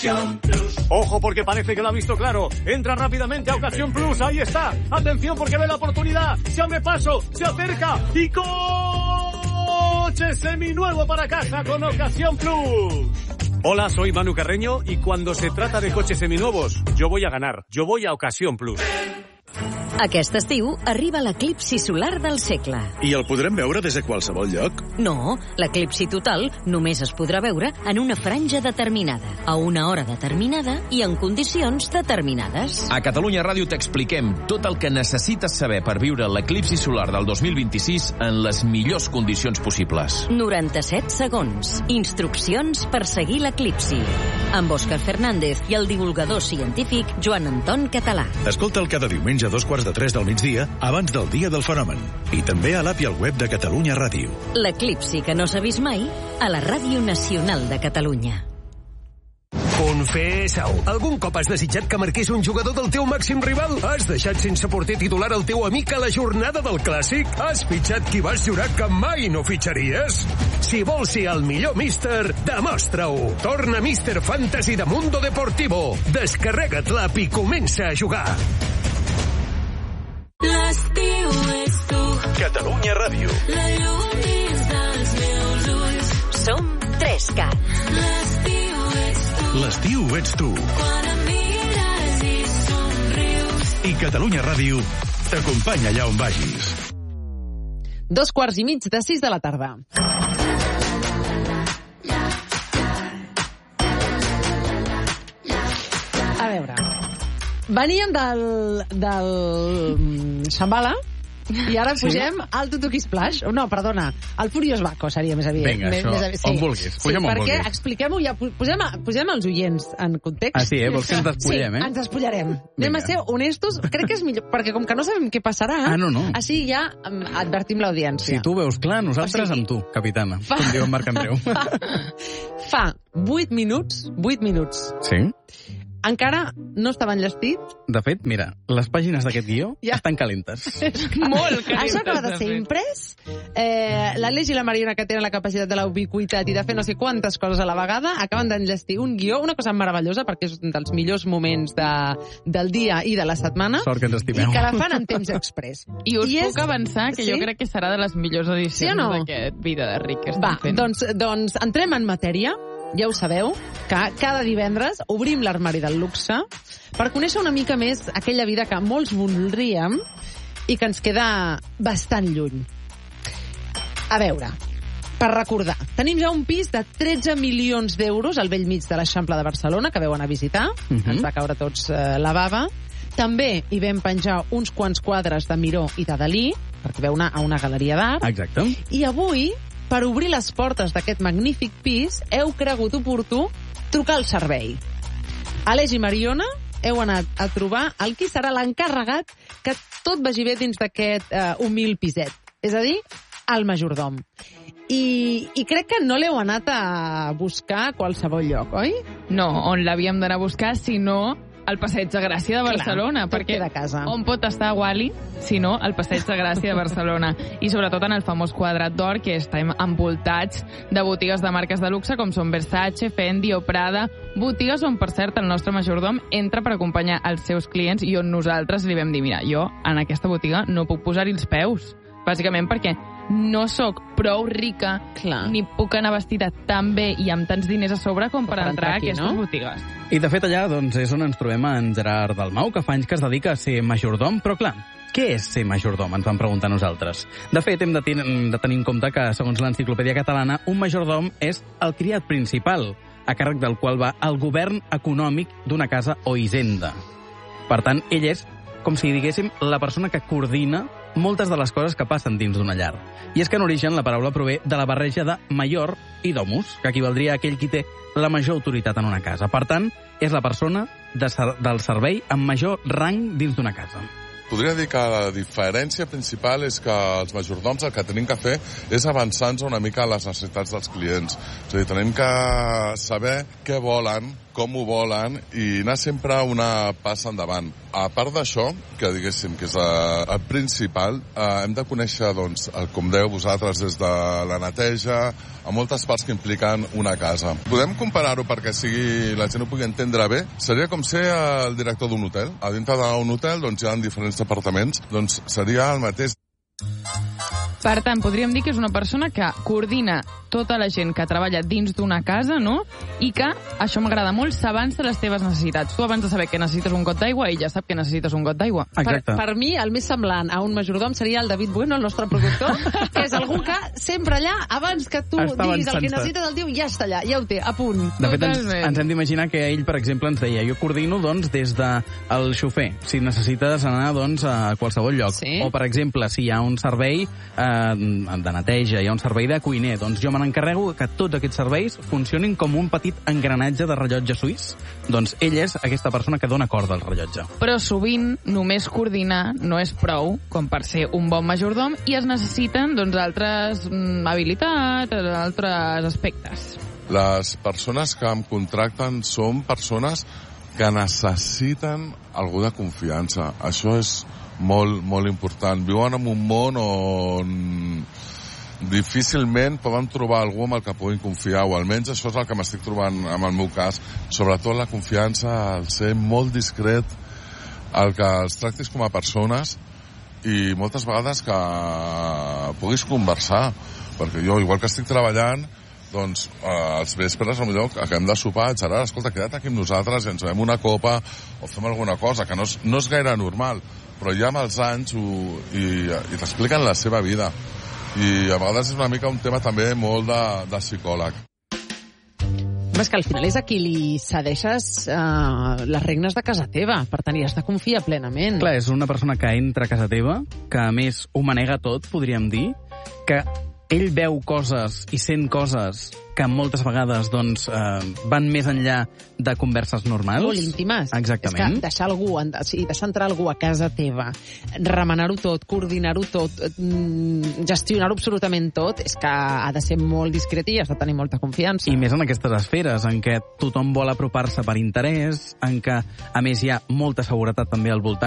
Ojo, porque parece que lo ha visto claro. Entra rápidamente a Ocasión Plus. Ahí está. Atención, porque ve la oportunidad. Se abre paso, se acerca y coche seminuevo para casa con Ocasión Plus. Hola, soy Manu Carreño y cuando se trata de coches seminuevos, yo voy a ganar. Yo voy a Ocasión Plus. Aquest estiu arriba l'eclipsi solar del segle. I el podrem veure des de qualsevol lloc? No, l'eclipsi total només es podrà veure en una franja determinada, a una hora determinada i en condicions determinades. A Catalunya Ràdio t'expliquem tot el que necessites saber per viure l'eclipsi solar del 2026 en les millors condicions possibles. 97 segons. Instruccions per seguir l'eclipsi. Amb Òscar Fernández i el divulgador científic Joan Anton Català. Escolta'l cada diumenge a 2:45 del migdia, abans del dia del fenomen. I també a l'app i al web de Catalunya Ràdio. L'eclipsi que no s'ha vist mai a la Ràdio Nacional de Catalunya. Confessa-ho. Algun cop has desitjat que marqués un jugador del teu màxim rival? Has deixat sense porter titular el teu amic a la jornada del Clàssic? Has fitxat qui vas jurar que mai no fitxaries? Si vols ser el millor míster, demostra-ho. Torna Míster Fantasy de Mundo Deportivo. Descarrega't l'app i comença a jugar. L'estiu és tu. Catalunya Ràdio. La llum dins dels meus ulls. Som 3Cat. L'estiu és tu. L'estiu ets tu. Quan em mires i somrius. I Catalunya Ràdio t'acompanya allà on vagis. 5:45 de la tarda. A veure, veníem del Shambhala i ara pugem al Tutuki Splash. No, perdona, al Furious Baco seria més aviat. Vinga, això, on vulguis. Pugem on vulguis. Perquè expliquem-ho ja, posem els oients en context. Ah, sí, vols que ens despullem, Sí, ens despullarem. Anem a ser honestos, crec que és millor, perquè com que no sabem què passarà, així ja advertim l'audiència. Si tu veus clar, nosaltres amb tu, capitana, com diu en Marc Andreu. Fa 8 minuts, Sí? encara no estava enllestit. De fet, mira, les pàgines d'aquest guió estan calentes. Molt calentes. Això acaba de ser imprès. L'Aleix i la Mariona, que tenen la capacitat de la ubiquitat i de fer no sé quantes coses a la vegada, acaben d'enllestir un guió, una cosa meravellosa, perquè és un dels millors moments del dia i de la setmana. Sort que ens estimeu. I que la fan en temps express. I us puc avançar que jo crec que serà de les millors edicions d'aquest Vida de Ric que estem fent. Doncs entrem en matèria. Ja ho sabeu, que cada divendres obrim l'armari del luxe per conèixer una mica més aquella vida que molts voldríem i que ens queda bastant lluny. A veure, per recordar, tenim ja un pis de 13 milions d'euros al bell mig de l'Eixample de Barcelona, que veu anar a visitar. Ens va caure tots la bava. També hi vam penjar uns quants quadres de Miró i de Dalí, perquè veu anar a una galeria d'art. Exacte. I avui, per obrir les portes d'aquest magnífic pis, heu cregut oportú trucar al servei. Aleix i Mariona heu anat a trobar el qui serà l'encarregat que tot vagi bé dins d'aquest humil piset. És a dir, el majordom. I crec que no l'heu anat a buscar a qualsevol lloc, oi? No, on l'havíem d'anar a buscar, si no al Passeig de Gràcia de Barcelona. Clar, perquè de casa. on pot estar Wally, si no al Passeig de Gràcia de Barcelona. I sobretot en el famós Quadrat d'Or, que estem envoltats de botigues de marques de luxe, com són Versace, Fendi o Prada, botigues on, per cert, el nostre majordom entra per acompanyar els seus clients i on nosaltres li vam dir, mira, jo en aquesta botiga no puc posar-hi els peus, bàsicament perquè no sóc prou rica, ni puc anar vestida tan bé i amb tants diners a sobre com per entrar a aquestes botigues. I de fet allà doncs, és on ens trobem en Gerard Dalmau, que fa anys que es dedica a ser majordom, però clar, què és ser majordom? Ens vam preguntar nosaltres. De fet, hem de tenir en compte que, segons l'Enciclopèdia Catalana, un majordom és el criat principal, a càrrec del qual va el govern econòmic d'una casa o hisenda. Per tant, ell és, com si diguéssim, la persona que coordina moltes de les coses que passen dins d'una llar. I és que en origen la paraula prové de la barreja de major i domus, que equivaldria a aquell qui té la major autoritat en una casa. Per tant, és la persona del servei amb major rang dins d'una casa. podria dir que la diferència principal és que els majordoms el que tenim que fer és avançar-nos una mica a les necessitats dels clients. És a dir, tenim que saber què volen, com ho volen i anar sempre una passa endavant. A part d'això, que diguéssim que és el principal, hem de conèixer, doncs, com dèieu vosaltres, des de la neteja a moltes parts que impliquen una casa. Podem comparar-ho perquè la gent ho pugui entendre bé. Seria com ser el director d'un hotel. A dintre d'un hotel doncs, hi ha diferents departaments, doncs seria el mateix. Per tant, podríem dir que és una persona que coordina tota la gent que treballa dins d'una casa, no? I que, això m'agrada molt, s'avança les teves necessitats. Tu abans de saber que necessites un got d'aigua, ella sap que necessites un got d'aigua. Per mi, el més semblant a un majordom seria el David Bueno, el nostre productor, que és algú que sempre allà, abans que tu diguis el que necessites, el diu, ja està allà, ja ho té, a punt. De fet, ens hem d'imaginar que ell, per exemple, ens deia, jo coordino, doncs, des del xofer, si necessites anar, doncs, a qualsevol lloc. Sí. O, per exemple, si hi ha un servei de neteja, hi ha un servei de cuiner, doncs jo me n'encarrego que tots aquests serveis funcionin com un petit engranatge de rellotge suís. Doncs ell és aquesta persona que dona corda al rellotge. Però sovint només coordinar no és prou com per ser un bon majordom i es necessiten doncs, altres habilitats, altres aspectes. Les persones que em contracten són persones que necessiten algú de confiança. Això és molt, molt important. Viuen en un món on difícilment poden trobar algú amb el que puguin confiar, o almenys això és el que m'estic trobant en el meu cas. Sobretot la confiança, el ser molt discret, el que els tractis com a persones i moltes vegades que puguis conversar, perquè jo, igual que estic treballant, doncs als vespres potser acabem de sopar, Gerard, escolta, queda't aquí amb nosaltres i ens bevem una copa o fem alguna cosa, que no és gaire normal, però ja amb els anys i t'expliquen la seva vida. I a vegades és una mica un tema també molt de psicòleg. És que al final és a qui li cedeixes les regnes de casa teva. Per tant, hi has de confiar plenament. Clar, és una persona que entra a casa teva, que a més ho manega tot, podríem dir, que ell veu coses i sent coses que moltes vegades doncs, van més enllà de converses normals. Molt íntimes. Exactament. És que deixar entrar algú a casa teva, remenar-ho tot, coordinar-ho tot, gestionar-ho absolutament tot, és que ha de ser molt discret i has de tenir molta confiança. I més en aquestes esferes, en què tothom vol apropar-se per interès, en què, a més, hi ha molta seguretat també al voltant.